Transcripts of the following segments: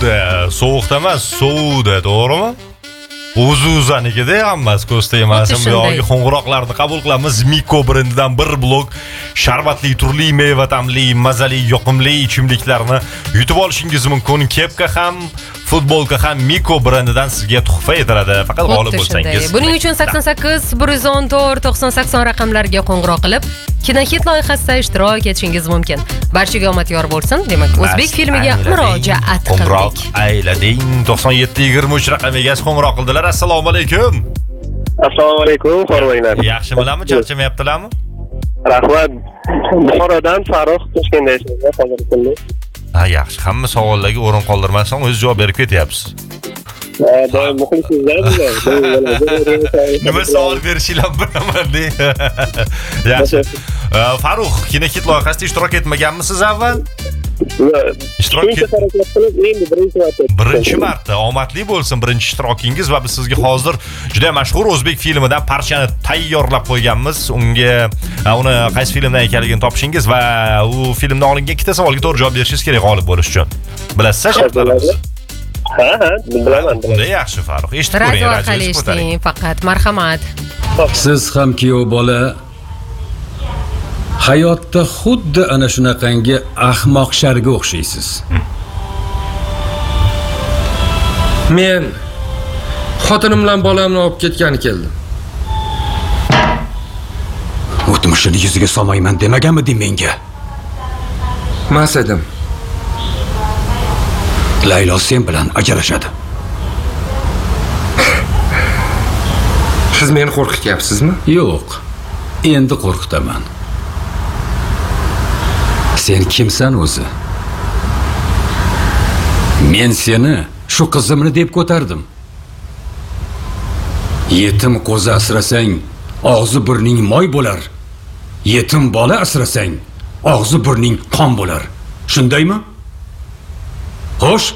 sovuqda emas, suvda, to'g'rimi? O'z-o'zanikida hammasi ko'z tegmasin. Bu yo'lgi qo'ng'iroqlarni qabul qilamiz. Miko brendidan bir blok sharbatli, turli meva ta'mli, mazali, yoqimli ichimliklarni yutib olishingiz mumkin. Kepka ham, futbolka ham Miko brendidan sizga tuhfa etiladi. Faqat g'olib bo'lsangiz. Buning uchun 88 114 9080 raqamlariga qo'ng'iroq qilib, Kinohit loyihasida ishtirok etishingiz mumkin. Barchaga omad yor bo'lsin. Demak, o'zbek filmiga murojaat qildik. Qo'ng'iroq aylading. 9723 raqam egasi qo'ng'iroq qildilar. Assalomu alaykum. Assalomu alaykum, xormanglar. Yaxshimilarmi? Charchamayaptilarmi? Rahmat. Buxorodan Farruh Toshkentda yashayman, hozirgi kunda. Ha, yaxshi. Hamma savollarga o'rin qoldirmasdan o'zingiz javob berib ketyapsiz. Doim muxlisizlar. Nima savol berishinglar bilaman-da. Yaxshi. Farruh, Kinohit loyihasida ishtirok etmaganmisiz avval? Birinchi marta omadli bo'lsin birinchi ishtirokingiz va biz sizga hozir juda mashhur o'zbek filmidan parchani tayyorlab qo'yganmiz. Unga uni qaysi filmdan ekanligini topishingiz va u filmdan olingan ikkita savolga to'g'ri javob berishingiz kerak g'olib bo'lish uchun. Bilasizmi shartlarimizni? Ha, bilaman. Unda yaxshi Farruh. Eshitib ko'ring, radio eshiting faqat. Marhamat. Siz ham kuyov bola hayotda xuddi ana shunaqangi ahmoq sharga o'xshaysiz. Men xotinim bilan bolamni olib ketgani keldim. O'tmishini yuziga solmayman demaganmiding menga? Mas edim. Laylo sen bilan ajrashadi. Siz meni qo'rqityapsizmi? Yo'q. Endi qo'rqitaman. Sen kimsan o'zi? Men seni shu qizimni deb ko'tardim. Yetim qo'zi asrasang, og'zi burning moy bo'lar. Yetim bola asrasang, og'zi burning qon bo'lar. Shundaymi? Xo'sh?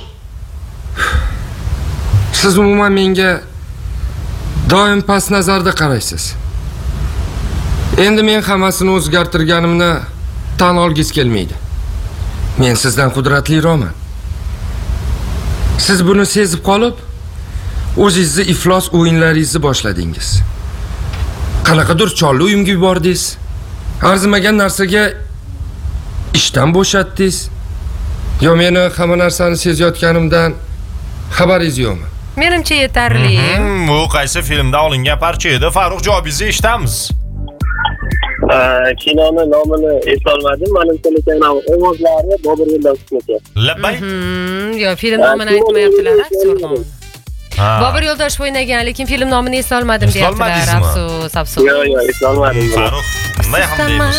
Siz umuman menga doim past nazarda qaraysiz. Endi men hammasini o'zgartirganimni tan olgis kelmaydi. Men sizdan qudratliroqman. Siz buni sezib qolib, o'zingizni iflos o'yinlaringizni boshladingiz. Qanaqadir cholli uyimga yubordingiz. Arzimagan narsaga ishdan bo'shatdingiz. Yo meni hamma narsani sezayotganimdan xabaringiz yo'qmi? Menimcha yetarli. Bu qaysi filmda olingan parcha edi? Farruh, javobingizni eshitamiz. Kinoni nomini eslolmadim. Menimcha lekin ovozlari Bobur Yo'ldoshniki. Labbay. Yo, film nomini aytmayaptilar, aktyor nomini. Bobur Yo'ldoshev o'ynagan, lekin film nomini eslolmadim deyaptilar. Afsus. Yo'q, eslolmadim. Farruh, nima ham deymiz?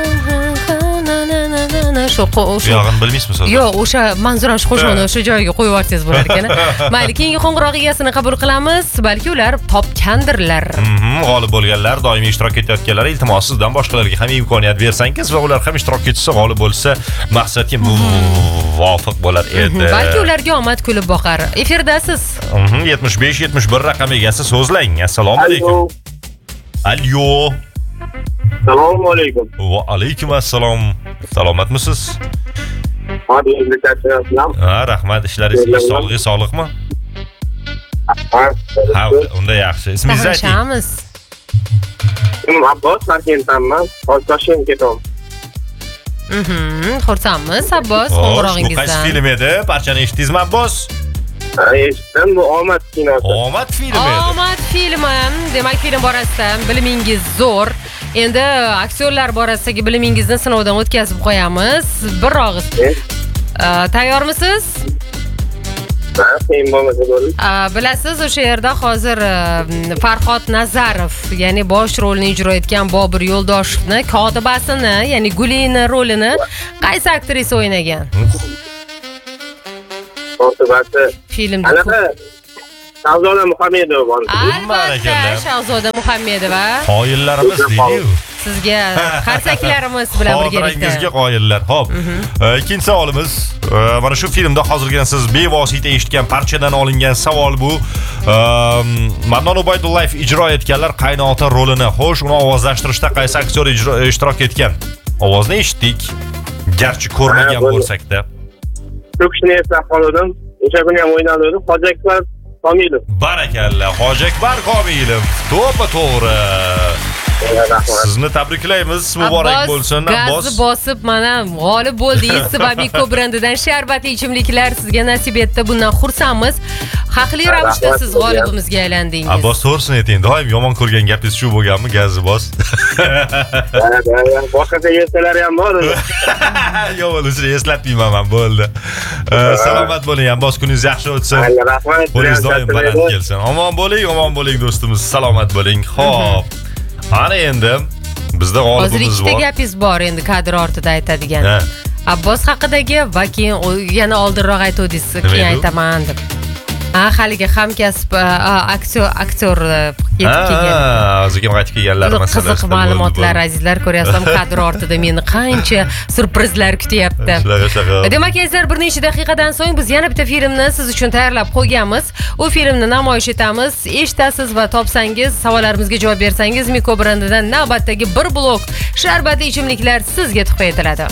Shu yog'ini bilmaysizmi siz? Yo'q, o'sha Manzura qo'shig'ini o'sha joyiga qo'yib yuborsangiz bo'lar ekan. Mayli, keyingi qo'ng'iroq egasini qabul qilamiz. Balki ular topgandirlar. G'olib bo'lganlar, doimiy ishtirok etayotganlar, iltimos sizdan boshqalarga ham imkoniyat bersangiz va ular ham ishtirok etsa, g'olib bo'lsa, maqsadga muvofiq bo'lar edi. Balki ularga omad kulib boqar. Efirdasiz. 75-71 raqam egasi so'zlang. Assalomu alaykum. Alyo. Assalomu alaykum. Va alaykum assalom. Salomatmisiz? Ha, rahmat. Ishlaringiz sog'liqmi? Ha, unda yaxshi. Ismingizni ayting. Tanishamiz. Men Abbos Narkentanman. Hozir Toshkentga ketaman. Xursandmiz Abbos qo'ng'irog'ingizdan. Bu qaysi film edi? Parchani eshitdingizmi Abbos? Eshitdim, bu Omad kinosi. Omad filmi edi. Omad filmi. Demak, film borasida bilimingiz zo'r. Endi aktyorlar borasidagi bilimingizni sinovdan o'tkazib qo'yamiz. Bir og'iz. Tayyormisiz? Qiyin bo'lmasa bo'ling. Bilasiz, o'sha yerda hozir Farhod Nazarov, ya'ni bosh rolni ijro etgan Bobur Yo'ldoshevni kotibasini, ya'ni Gulina rolini qaysi aktrisa o'ynagan? Kotibasi. Filmda. Shahzoda Muhammedova bor. Albatta, Shahzoda Muhammedova. Qoyillarimiz deydi-ku. Sizga qarsaklarimiz bilan birgalikda. Xotirangizga qoyillar. Xo'p. Ikkinchi savolimiz, mana shu filmda hozirgina siz bevosita eshitgan parchadan olingan savol bu. Mannon Ubaydullayev ijro etganlar qaynota rolini, xo'sh, uni ovozlashtirishda qaysi aktyor ishtirok etgan? Ovozni eshitdik, garchi ko'rmagan bo'lsak-da. Shu kishini eslab qoldim. o'sha kuni ham o'ynaldi. Hojiakbar Komilov. Barakalla, Hojiakbar Komilov. To'g'ri. Sizni tabriklaymiz. Muborak bo'lsin. Gazni bosib mana g'olib bo'ldingiz. Miko brendidan sharbatli ichimliklar sizga nasib etdi. Bundan xursandmiz. Haqli ravishda siz g'olibimizga aylandingiz. Abbos to'g'risini ayting. Doim yomon ko'rgan gapingiz shu bo'lganmi, gazni bos? Boshqacha yetsalar ham bor. Yo'q, o'zini eslatmayman men, bo'ldi. Salomat bo'ling, Abbos, kuningiz yaxshi o'tsin. Rahmat. Qo'lingiz doim baland kelsin. Omon bo'ling do'stimiz. Salomat bo'ling. Xo'p. Ana endi bizda Hozir g'olibimiz ikkita bor. gapingiz bor endi kadr ortida aytadigan. Abbos haqidagi va keyin yana oldinroq aytdingiz, keyin aytaman deb. Haligi hamkasb aktyor yetib kelgan. O'ziga qaytib kelganlar masalasida. Qiziq ma'lumotlar azizlar, ko'ryapsizmi kadr ortida meni qancha surprizlar kutyapti. Demak, azizlar, bir necha daqiqadan so'ng biz yana bitta filmni siz uchun tayyorlab qo'yganmiz. U filmni namoyish etamiz. Eshitasiz va topsangiz, savollarimizga javob bersangiz, Miko brendidan navbatdagi bir blok sharbatli ichimliklar sizga tuhfa etiladi.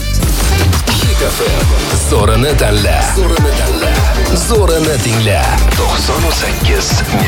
Zo'rini tanla. Zo'rini tingla. 98